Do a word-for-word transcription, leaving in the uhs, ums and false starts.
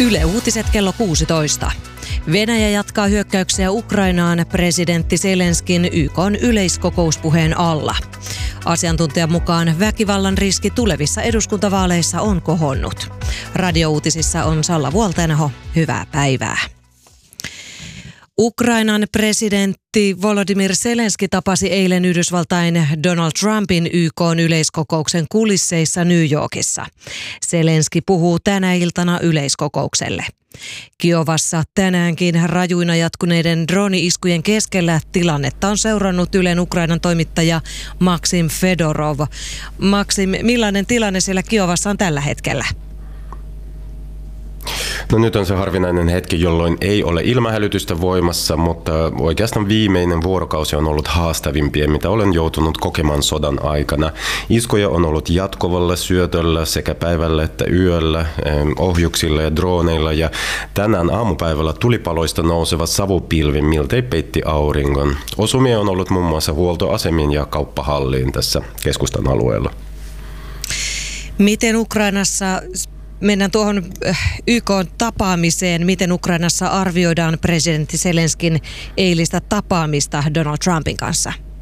Yle Uutiset kello kuusitoista. Venäjä jatkaa hyökkäyksiä Ukrainaan presidentti Zelenskin Y K:n yleiskokouspuheen alla. Asiantuntijan mukaan väkivallan riski tulevissa eduskuntavaaleissa on kohonnut. Radiouutisissa on Salla Vuoltenaho. Hyvää päivää. Ukrainan presidentti Volodymyr Zelenski tapasi eilen Yhdysvaltain Donald Trumpin Y K:n yleiskokouksen kulisseissa New Yorkissa. Zelenski puhuu tänä iltana yleiskokoukselle. Kiovassa tänäänkin rajuina jatkuneiden droni-iskujen keskellä tilannetta on seurannut Ylen Ukrainan toimittaja Maksim Fedorov. Maksim, millainen tilanne siellä Kiovassa on tällä hetkellä? No nyt on se harvinainen hetki, jolloin ei ole ilmahälytystä voimassa, mutta oikeastaan viimeinen vuorokausi on ollut haastavimpia, mitä olen joutunut kokemaan sodan aikana. Iskoja on ollut jatkuvalla syötöllä sekä päivällä että yöllä, ohjuksilla ja droneilla, ja tänään aamupäivällä tulipaloista nouseva savupilvi miltei peitti auringon. Osumia on ollut muun muassa huoltoasemien ja kauppahalliin tässä keskustan alueella. Miten Ukrainassa... Mennään tuohon Y K:n tapaamiseen. Miten Ukrainassa arvioidaan presidentti Zelenskin eilistä tapaamista Donald Trumpin kanssa?